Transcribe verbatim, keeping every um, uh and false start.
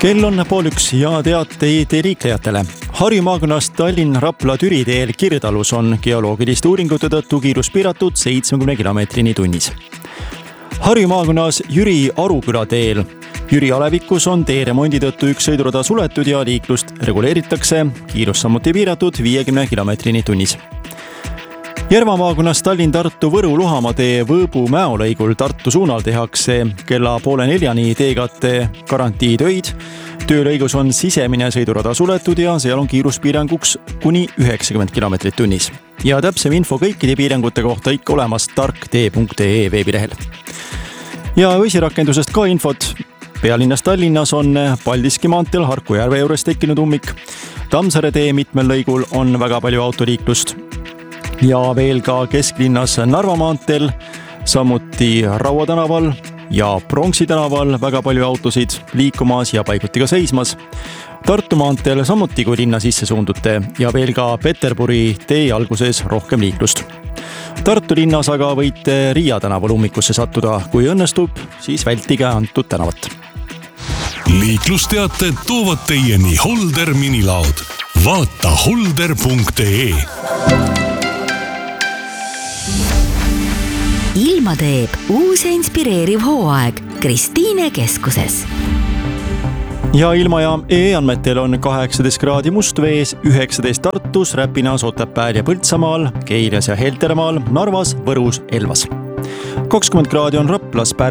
Kell on pool üks ja teateid liiklejatele. Harju maakonnas Tallinn-Rapla-Türi teel Kirtalus on geoloogiliste uuringute tõttu kiirus piiratud seitsmekümne kilomeetrini tunnis. Harju maakonnas Jüri Aruküla teel Jüri Alevikus on tee remondi tõttu üks sõidurada suletud ja liiklust reguleeritakse, kiirus samuti piiratud viiekümne kilomeetrini tunnis. Järva maakonnas Tallinn-Tartu-Võru-Luhamaa tee Võõbu-Mäo lõigul Tartu suunal tehakse kella poole neljani teekatte garantiitöid. Töölõigus on sisemine sõidurada suletud ja seal on kiiruspiiranguks kuni üheksakümmend kilomeetrit tunnis. Ja täpsem info kõikide piirangute kohta ikka olemas tarktee punkt ee veebilehel. Ja vesirakendusest ka infot. Pealinnas Tallinnas on Paldiski maanteel Harku järve juures tekkinud ummik. Tammsaare tee mitmel lõigul on väga palju autoliiklust. Ja veel ka kesklinnas Narva maanteel, samuti Raua tänaval ja Pronksi tänaval väga palju autosid liikumas ja paiguti ka seismas. Tartu maanteel samuti kui linna sisse suundute ja veel ka Peterburi tee alguses rohkem liiklust. Tartu linnas aga võite Riia tänaval ummikusse sattuda. Kui õnnestub, siis vältige antud tänavat. Liiklusteated toovad teieni Holder minilaod. Vaata holder punkt ee. Ilma teeb uus ja inspireeriv hooaeg Kristiine keskuses. Ja ilma ja e-andmetel on kaheksateist kraadi Mustvees, üheksateist Tartus, Räpinas, Otepääl ja Põltsamaal, Keilias ja Heltermaal, Narvas, Võrus, Elvas. kakskümmend kraadi on Raplas,